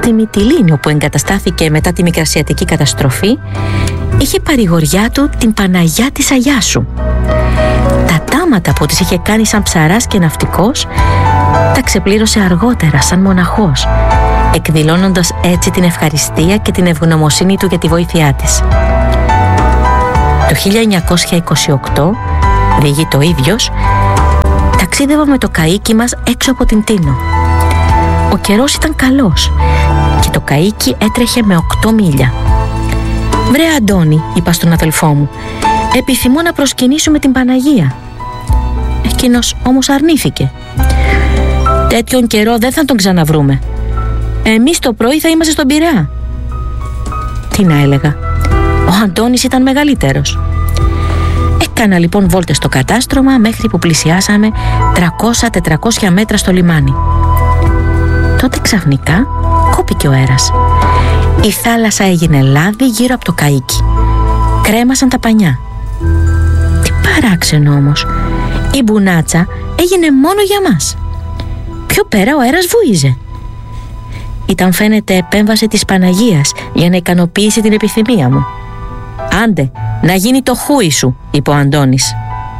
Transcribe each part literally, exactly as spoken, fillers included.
στη Μυτιλήνη, όπου εγκαταστάθηκε μετά τη Μικρασιατική καταστροφή, είχε παρηγοριά του την Παναγιά της Αγιάσου. Τα τάματα που της είχε κάνει σαν ψαράς και ναυτικός τα ξεπλήρωσε αργότερα σαν μοναχός, εκδηλώνοντας έτσι την ευχαριστία και την ευγνωμοσύνη του για τη βοήθειά της. Το χίλια εννιακόσια είκοσι οκτώ, διηγείται ο ίδιος, ταξίδευα με το καΐκι μας έξω από την Τίνο. Ο καιρός ήταν καλός και το καΐκι έτρεχε με οκτώ μίλια. «Βρε Αντώνη», είπα στον αδελφό μου, «επιθυμώ να προσκυνήσουμε την Παναγία». Εκείνος όμως αρνήθηκε. «Τέτοιον καιρό δεν θα τον ξαναβρούμε. Εμείς το πρωί θα είμαστε στον Πειραιά». Τι να έλεγα, ο Αντώνης ήταν μεγαλύτερος. Έκανα λοιπόν βόλτες στο κατάστρωμα μέχρι που πλησιάσαμε τριακόσια με τετρακόσια μέτρα στο λιμάνι. Τότε ξαφνικά κόπηκε ο αέρας. Η θάλασσα έγινε λάδι γύρω από το καΐκι. Κρέμασαν τα πανιά. Τι παράξενο όμως, η μπουνάτσα έγινε μόνο για μας. Πιο πέρα ο αέρας βούιζε. Ήταν φαίνεται επέμβαση της Παναγίας για να ικανοποιήσει την επιθυμία μου. «Άντε, να γίνει το χούι σου», είπε ο Αντώνης.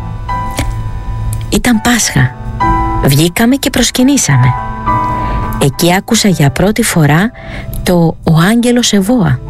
Ήταν Πάσχα. Βγήκαμε και προσκυνήσαμε. Εκεί άκουσα για πρώτη φορά το «Ο Άγγελος Εβώα».